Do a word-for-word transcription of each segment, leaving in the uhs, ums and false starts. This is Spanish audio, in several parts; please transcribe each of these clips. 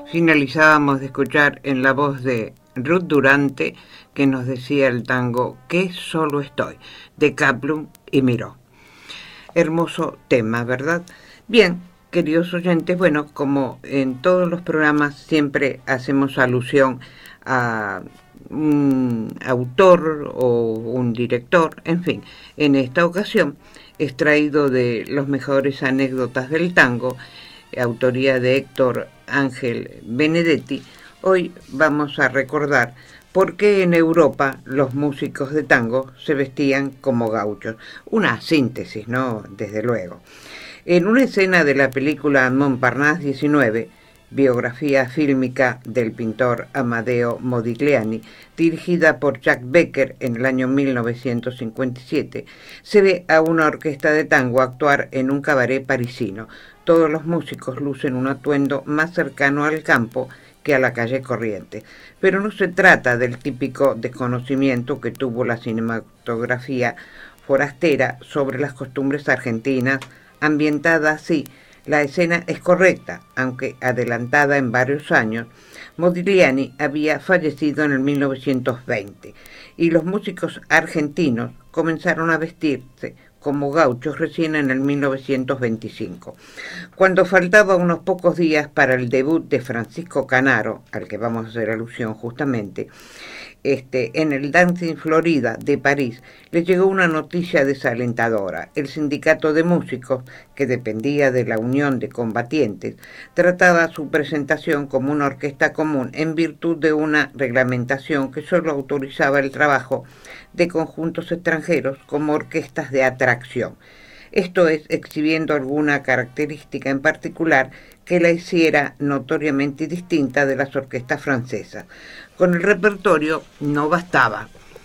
Finalizábamos de escuchar en la voz de Ruth Durante, que nos decía el tango "Que solo estoy", de Kaplum y Miró. Hermoso tema, ¿verdad? Bien, queridos oyentes, bueno, como en todos los programas siempre hacemos alusión a un autor o un director, en fin, en esta ocasión, extraído de Los mejores anécdotas del tango, autoría de Héctor Ángel Benedetti, hoy vamos a recordar por qué en Europa los músicos de tango se vestían como gauchos. Una síntesis, ¿no? Desde luego. En una escena de la película Montparnasse diecinueve, biografía fílmica del pintor Amadeo Modigliani, dirigida por Jack Becker en el año mil novecientos cincuenta y siete, se ve a una orquesta de tango actuar en un cabaret parisino. Todos los músicos lucen un atuendo más cercano al campo que a la calle corriente, pero no se trata del típico desconocimiento que tuvo la cinematografía forastera sobre las costumbres argentinas, ambientada así. La escena es correcta, aunque adelantada en varios años. Modigliani había fallecido en el mil novecientos veinte y los músicos argentinos comenzaron a vestirse como gauchos recién en el mil novecientos veinticinco. Cuando faltaba unos pocos días para el debut de Francisco Canaro, al que vamos a hacer alusión justamente, este, en el Dancing Florida de París, le llegó una noticia desalentadora. El sindicato de músicos, que dependía de la Unión de Combatientes, trataba su presentación como una orquesta común en virtud de una reglamentación que solo autorizaba el trabajo de conjuntos extranjeros como orquestas de atracción. Esto es, exhibiendo alguna característica en particular que la hiciera notoriamente distinta de las orquestas francesas. Con el repertorio no bastaba.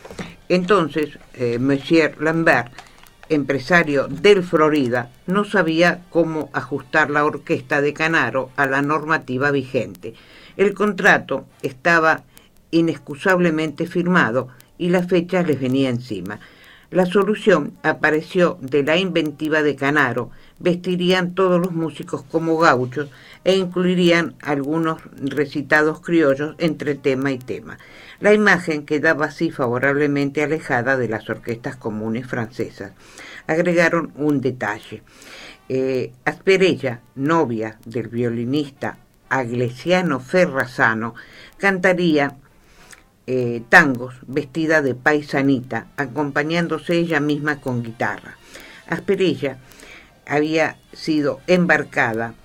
Entonces, eh, Monsieur Lambert, empresario del Florida, no sabía cómo ajustar la orquesta de Canaro a la normativa vigente. El contrato estaba inexcusablemente firmado y la fecha les venía encima. La solución apareció de la inventiva de Canaro. Vestirían todos los músicos como gauchos e incluirían algunos recitados criollos entre tema y tema. La imagen quedaba así favorablemente alejada de las orquestas comunes francesas. Agregaron un detalle. Eh, Asperella, novia del violinista Aglesiano Ferrazano, cantaría Eh, tangos vestida de paisanita, acompañándose ella misma con guitarra. Asperella había sido embarcada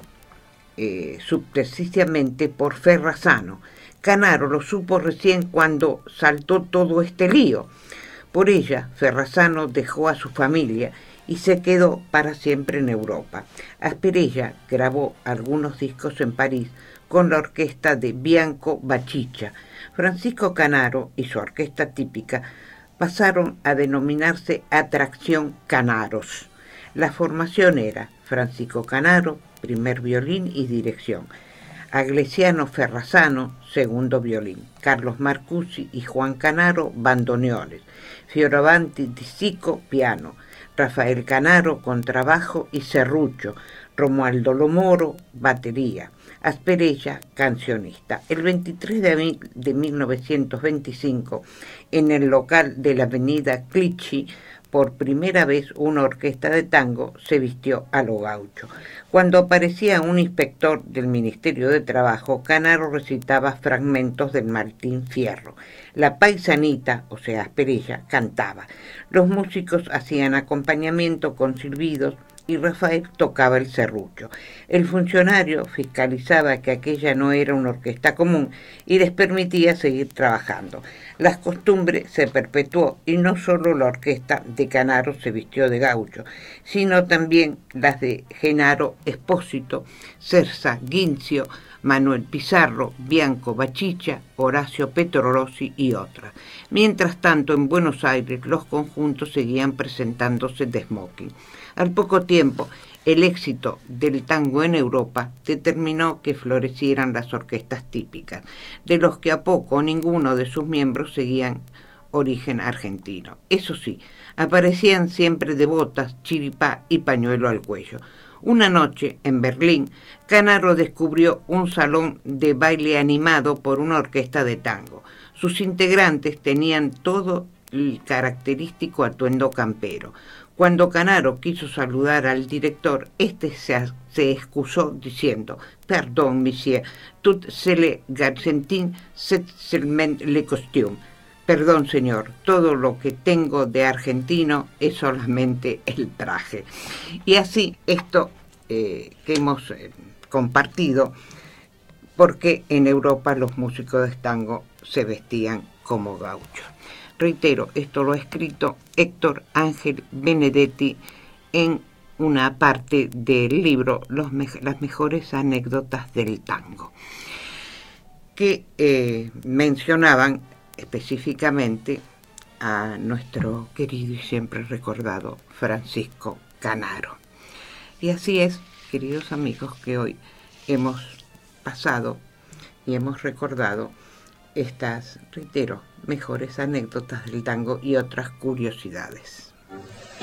eh, subtercíciamente por Ferrazano. Canaro lo supo recién cuando saltó todo este lío. Por ella, Ferrazano dejó a su familia y se quedó para siempre en Europa. Asperella grabó algunos discos en París con la orquesta de Bianco Bachicha. Francisco Canaro y su orquesta típica pasaron a denominarse Atracción Canaros. La formación era Francisco Canaro, primer violín y dirección, Aglesiano Ferrazano, segundo violín, Carlos Marcusi y Juan Canaro, bandoneones, Fioravanti di Sico, piano, Rafael Canaro, contrabajo y serrucho, Romualdo Lomoro, batería, Asperella, cancionista. El veintitrés de abril de mil novecientos veinticinco, en el local de la avenida Clichy, por primera vez una orquesta de tango se vistió a lo gaucho. Cuando aparecía un inspector del Ministerio de Trabajo, Canaro recitaba fragmentos del Martín Fierro. La paisanita, o sea, Asperella, cantaba. Los músicos hacían acompañamiento con silbidos y Rafael tocaba el serrucho. El funcionario fiscalizaba que aquella no era una orquesta común y les permitía seguir trabajando. La costumbre se perpetuó y no solo la orquesta de Canaro se vistió de gaucho, sino también las de Genaro Espósito, Cersa Guincio, Manuel Pizarro, Bianco Bachicha, Horacio Petrorossi y otras. Mientras tanto, en Buenos Aires los conjuntos seguían presentándose de smoking. Al poco tiempo, el éxito del tango en Europa determinó que florecieran las orquestas típicas, de los que a poco ninguno de sus miembros seguían origen argentino. Eso sí, aparecían siempre de botas, chiripá y pañuelo al cuello. Una noche, en Berlín, Canaro descubrió un salón de baile animado por una orquesta de tango. Sus integrantes tenían todo el característico atuendo campero. Cuando Canaro quiso saludar al director, este se, se excusó diciendo: «Perdón, monsieur, tout c'est le garcentin, c'est seulement le costume». Perdón, señor, todo lo que tengo de argentino es solamente el traje. Y así esto eh, que hemos eh, compartido, porque en Europa los músicos de tango se vestían como gauchos. Reitero, esto lo ha escrito Héctor Ángel Benedetti en una parte del libro Los me Las mejores anécdotas del tango, que eh, mencionaban específicamente a nuestro querido y siempre recordado Francisco Canaro. Y así es, queridos amigos, que hoy hemos pasado y hemos recordado estas, reitero, mejores anécdotas del tango y otras curiosidades.